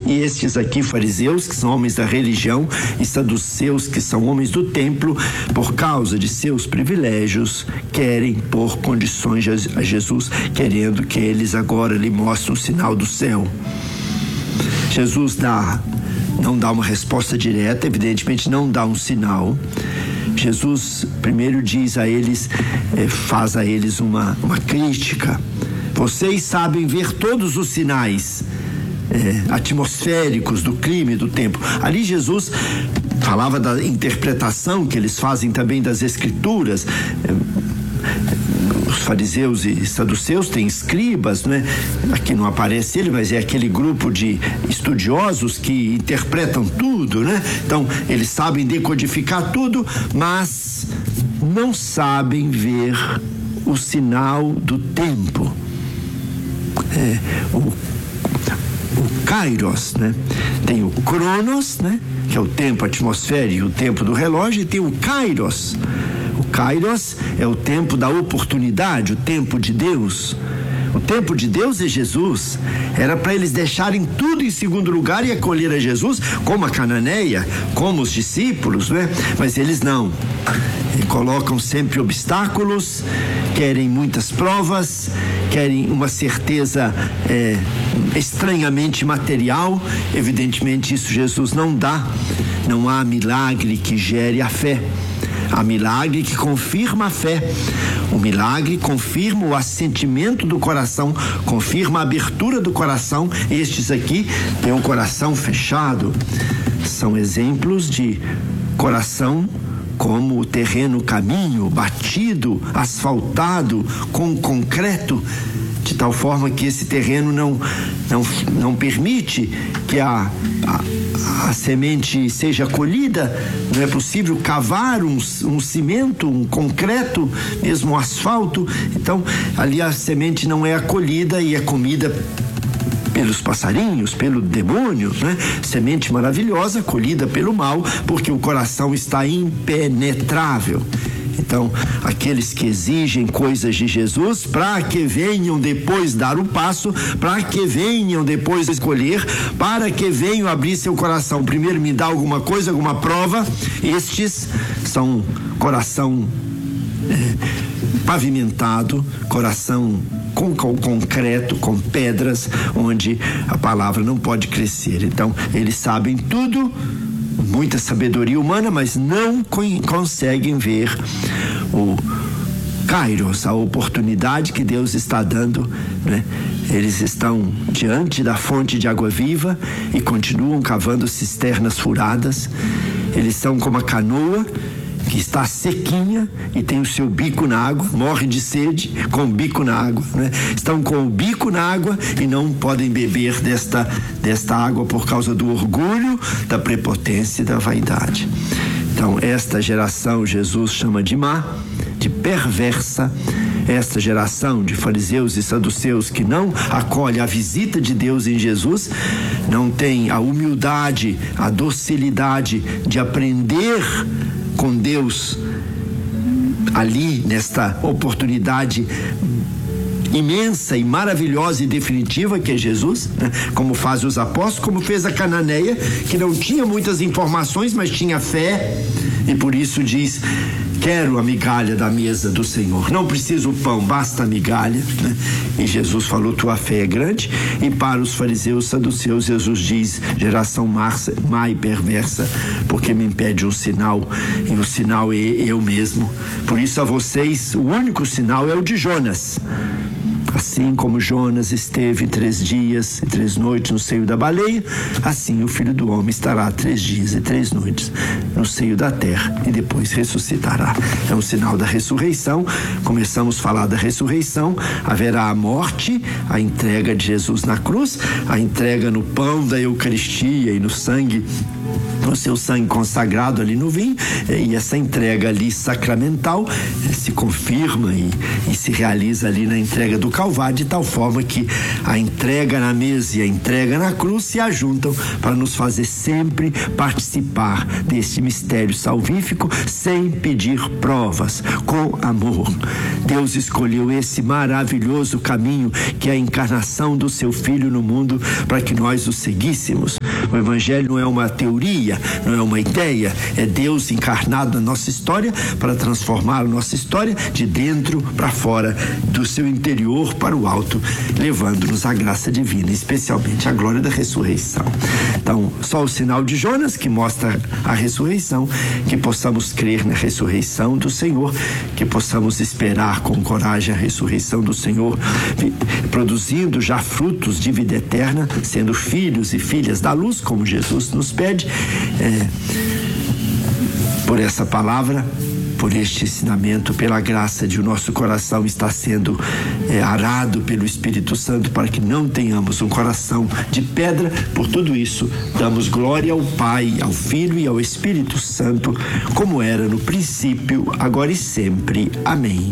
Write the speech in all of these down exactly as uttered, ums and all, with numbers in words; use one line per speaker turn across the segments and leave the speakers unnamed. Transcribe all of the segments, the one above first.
E estes aqui, fariseus, que são homens da religião, e saduceus, que são homens do templo, por causa de seus privilégios, querem pôr condições a Jesus, querendo que eles agora lhe mostrem o sinal do céu. Jesus dá, não dá uma resposta direta, evidentemente não dá um sinal. Jesus primeiro diz a eles, eh, faz a eles uma, uma crítica. Vocês sabem ver todos os sinais eh, atmosféricos do clima e do tempo. Ali Jesus falava da interpretação que eles fazem também das escrituras. Eh, os fariseus e saduceus têm escribas, né? Aqui não aparece ele, mas é aquele grupo de estudiosos que interpretam tudo, né? Então, eles sabem decodificar tudo, mas não sabem ver o sinal do tempo. É, o, o Kairos, né? Tem o Cronos, né? Que é o tempo atmosférico e o tempo do relógio, e tem o Kairos. O Kairos é o tempo da oportunidade, o tempo de Deus. O tempo de Deus é Jesus. Era para eles deixarem tudo em segundo lugar e acolher a Jesus, como a cananeia, como os discípulos, né? Mas eles não. E colocam sempre obstáculos, querem muitas provas, querem uma certeza é, estranhamente material. Evidentemente isso Jesus não dá. Não há milagre que gere a fé. Há milagre que confirma a fé. O milagre confirma o assentimento do coração, confirma a abertura do coração. Estes aqui têm um coração fechado. São exemplos de coração como o terreno caminho, batido, asfaltado, com concreto, de tal forma que esse terreno não, não, não permite que a, a, a semente seja colhida. Não é possível cavar um, um cimento, um concreto, mesmo um asfalto. Então, ali a semente não é acolhida e é comida pelos passarinhos, pelo demônio, né? Semente maravilhosa, colhida pelo mal, porque o coração está impenetrável. Então, aqueles que exigem coisas de Jesus, para que venham depois dar o passo, para que venham depois escolher, para que venham abrir seu coração. Primeiro me dá alguma coisa, alguma prova. Estes são coração é, pavimentado, coração com, com concreto, com pedras, onde a palavra não pode crescer. Então, eles sabem tudo, muita sabedoria humana, mas não con- conseguem ver o Kairos, a oportunidade que Deus está dando, né? Eles estão diante da fonte de água viva e continuam cavando cisternas furadas. Eles são como a canoa que está sequinha e tem o seu bico na água, morre de sede com o bico na água, né? Estão com o bico na água e não podem beber desta, desta água por causa do orgulho, da prepotência e da vaidade. Então, esta geração Jesus chama de má, de perversa. Esta geração de fariseus e saduceus que não acolhe a visita de Deus em Jesus, não tem a humildade, a docilidade de aprender com Deus ali nesta oportunidade imensa e maravilhosa e definitiva que é Jesus, né? Como faz os apóstolos, como fez a cananeia, que não tinha muitas informações, mas tinha fé, e por isso diz: quero a migalha da mesa do Senhor, não preciso o pão, basta a migalha, né? E Jesus falou: tua fé é grande. E para os fariseus saduceus, Jesus diz: geração marça, má e perversa, porque me impede um sinal, e o sinal é eu mesmo. Por isso a vocês o único sinal é o de Jonas. Assim como Jonas esteve três dias e três noites no seio da baleia, assim o Filho do Homem estará três dias e três noites no seio da terra e depois ressuscitará. É um sinal da ressurreição. Começamos a falar da ressurreição. Haverá a morte, a entrega de Jesus na cruz, a entrega no pão da Eucaristia e no sangue o seu sangue consagrado ali no vinho, e essa entrega ali sacramental se confirma e, e se realiza ali na entrega do Calvário, de tal forma que a entrega na mesa e a entrega na cruz se ajuntam para nos fazer sempre participar deste mistério salvífico sem pedir provas, com amor. Deus escolheu esse maravilhoso caminho que é a encarnação do seu Filho no mundo para que nós o seguíssemos. O Evangelho não é uma teoria, não é uma ideia, é Deus encarnado na nossa história para transformar a nossa história de dentro para fora, do seu interior para o alto, levando-nos à graça divina, especialmente à glória da ressurreição. Então, só o sinal de Jonas que mostra a ressurreição, que possamos crer na ressurreição do Senhor, que possamos esperar com coragem a ressurreição do Senhor, produzindo já frutos de vida eterna, sendo filhos e filhas da luz, como Jesus nos pede, é, por essa palavra, por este ensinamento, pela graça de o nosso coração estar sendo é, arado pelo Espírito Santo, para que não tenhamos um coração de pedra. Por tudo isso, damos glória ao Pai, ao Filho e ao Espírito Santo, como era no princípio, agora e sempre. Amém.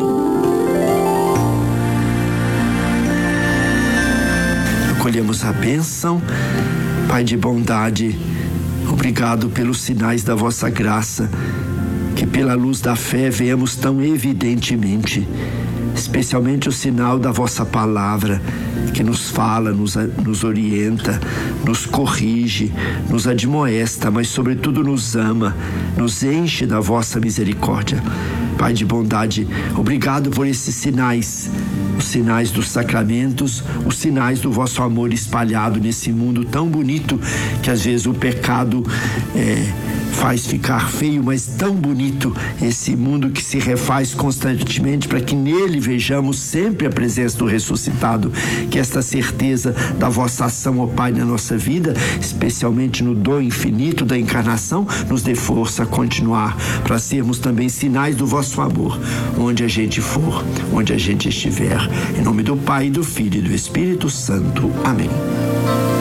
Acolhemos a bênção. Pai de bondade, obrigado pelos sinais da vossa graça, que pela luz da fé vemos tão evidentemente, especialmente o sinal da vossa palavra, que nos fala, nos, nos orienta, nos corrige, nos admoesta, mas sobretudo nos ama, nos enche da vossa misericórdia. Pai de bondade, obrigado por esses sinais, os sinais dos sacramentos, os sinais do vosso amor espalhado nesse mundo tão bonito, que às vezes o pecado é, faz ficar feio, mas tão bonito esse mundo que se refaz constantemente, para que nele vejamos sempre a presença do ressuscitado. Que esta certeza da vossa ação, ó Pai, na nossa vida, especialmente no dom infinito da encarnação, nos dê força a continuar, para sermos também sinais do vosso amor, onde a gente for, onde a gente estiver. Em nome do Pai, do Filho e do Espírito Santo. Amém.